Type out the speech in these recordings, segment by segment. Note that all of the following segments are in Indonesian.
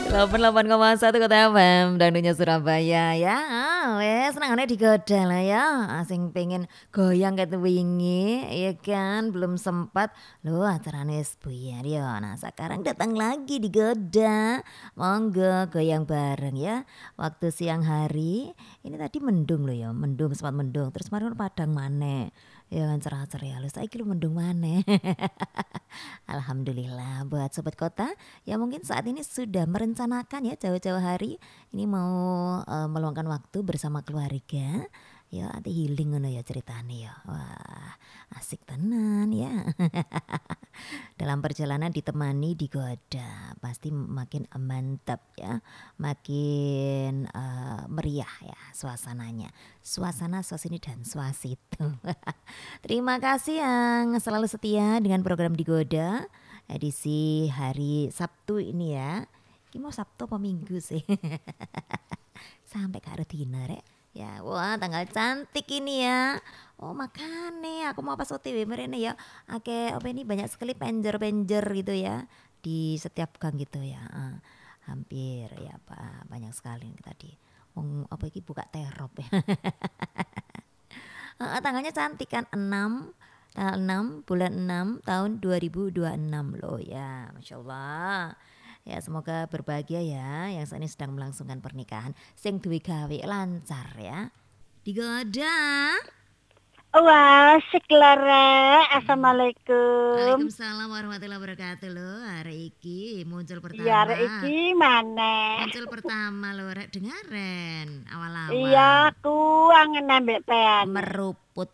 88,1 Kota FM Dangdutnya Surabaya ya. Wes senengane digoda lah ya. Sing pengen goyang ket wingi ya kan belum sempat lho acarane wis buyar ya. Nah, sekarang datang lagi digoda. Monggo goyang bareng ya. Waktu siang hari ini tadi mendung loh ya, mendung sempat mendung. Terus kemarin padang maneh. Ya kan cerah-cerah halus saiki lu mendung maneh. Alhamdulillah buat sobat kota yang mungkin saat ini sudah merencanakan ya jauh-jauh hari ini mau meluangkan waktu bersama keluarga. Ya ati healing ngono ya ceritane ya. Wah, asik tenan ya. Dalam perjalanan ditemani digoda, pasti makin mantap ya. Makin meriah ya suasananya. Suasana, suasini dan suasitu. Terima kasih yang selalu setia dengan program Digoda edisi hari Sabtu ini ya. Ini mau Sabtu apa Minggu sih? Sampai ke dina rek. Ya, wah tanggal cantik ini ya. Oh makane aku mau pas OTW merene ya. Apa ini banyak sekali penjer-penjer gitu ya di setiap gang gitu ya. Hampir ya Pak, banyak sekali tadi. Apa ini buka terop ya. Tanggalnya cantik kan 6 tanggal 6 bulan 6 tahun 2026 loh ya. Masya Allah. Ya semoga berbahagia ya yang saat ini sedang melangsungkan pernikahan. Sing duwe gawe lancar ya. Digoda. Wah, Lara. Assalamualaikum. Waalaikumsalam warahmatullahi wabarakatuh loh. Hari iki muncul pertama. Iya, hari iki mana? Muncul pertama loh, rek dengaren awal-awal. Iya, aku angen ambek pean. Meruput.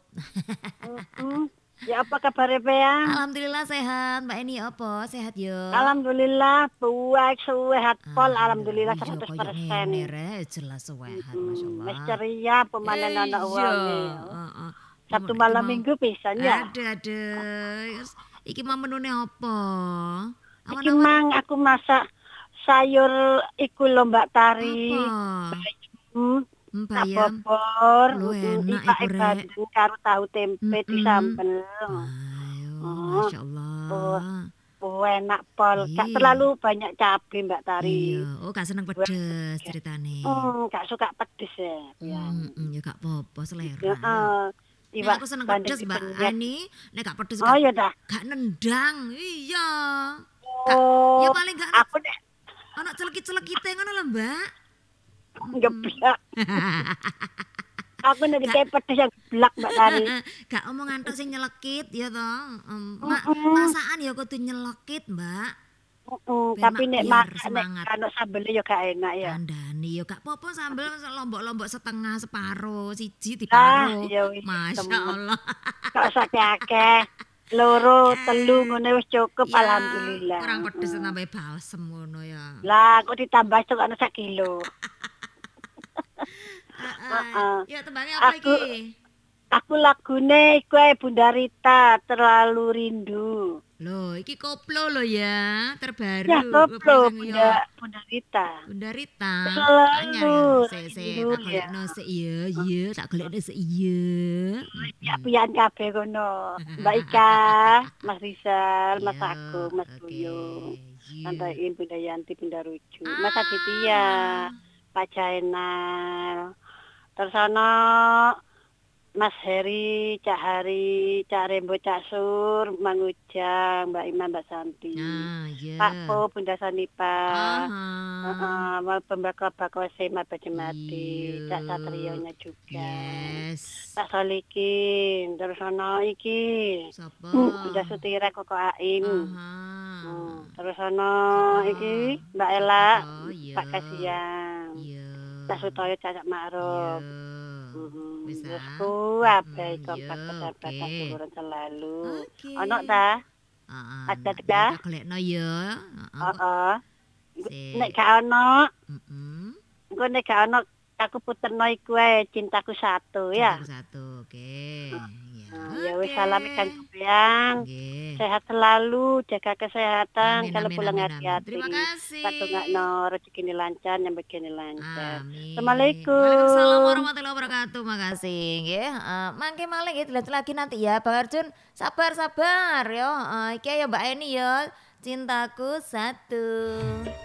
Ya apa kabar pean? Alhamdulillah sehat. Mbak Eni apa? Sehat yo. Alhamdulillah buat sehat pol. Alhamdulillah 100%. Jelas sehat, Masya Allah. Wis ceria pemanen anak uang. Sabtu malam minggu pisahnya. Ada. Iki mau menune apa? Iki mang aku masak sayur iku lho Mbak Tari. Bayam. Bobor, Enak iku rek. Karo tahu tempe disambel. Ayo, Masya Allah. Enak pol. Gak terlalu banyak cabai Mbak Tari. Iya. Oh gak seneng pedes ceritane. Gak suka pedes ya. Ya gak apa-apa selera. Nek aku seneng pedes Mbak Ani. Nek gak pedes oh, yaudah. Gak nendang. Iya. Ya paling gak aku deh. Anak celekit-celekite ngono lho Mbak. Geblak. Aku nek kayak pedes yang geblak Mbak Tari. Gak omong ngantuk sing nyelekit ya toh. Masakan ya kudu nyelekit, Mbak. Tapi nek masak nek sambel ya gak enak ya. Kandhane ya gak apa-apa sambel lombok-lombok setengah separuh, siji diparuh. Masya Allah. Gak usah akeh. Loro, telu ngono wis cukup ya, alhamdulillah. Kurang pedes tambah balsem ngono ya. Lah, kok ditambah stok ana 1 kilo. Ya tembangnya apa iki? Aku lagune iku Bunda Rita Terlalu Rindu. Loh, iki koplo lo ya, terbaru. Ya, koplo Bunda Rita. Bunda Rita. Terlalu rindu. Tak golekno sik iya, tak golekno sik iya. Ya pian kabeh kono. Mbak Ika, Mas Rizal, Mas Agung, Mas Buyo. Tantain Bunda Yanti, Bunda Ruju, Mas Aditya, Pak Jainal. Terus ana Mas Heri, Cak Hari, Cak Rembo, Cak Sur, Mang Ujang, Mbak Iman, Mbak Santi, Pak Po, Bunda Sanipa, Pembakar Bakwa Sema Bajemati, Cak Satrionya juga, Cak Solikin, terus ana iki, Bunda Sutira, Koko Aim, terus ana iki Mbak Ela, Pak Kasian, Cak Sutoyo, Cak Ma'ruf. Bisa. Apa kompak pesan liburan selalu. Ono ta? Ada ta? Golekno ya. Nek gak ono. Engko nek gak ono aku puterno iku Cintaku Satu ya. Cintaku Satu. Oke. Ya wis salam kan yang sehat selalu, jaga kesehatan, kalau pulang hati-hati. Terima kasih. Patungakno rezekine lancar, nyampe kene lancar. Amin. Assalamualaikum. Waalaikumsalam warahmatullahi wabarakatuh. Makasih nggih. Mangke malih nggih dilanjut lagi nanti ya, Bang Arjun. Sabar yo. Iki ya Mbak Eni ya. Cintaku Satu.